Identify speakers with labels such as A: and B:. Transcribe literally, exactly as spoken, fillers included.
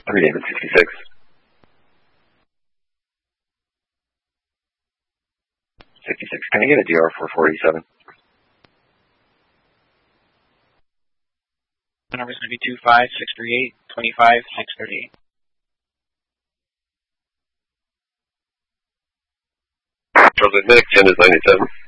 A: three David sixty-six. sixty-six, can I get a D R for four eighty-seven?
B: The number's going to be two five six three eight, two five six three eight.
A: Charles Atlantic, ten is nine eight seven.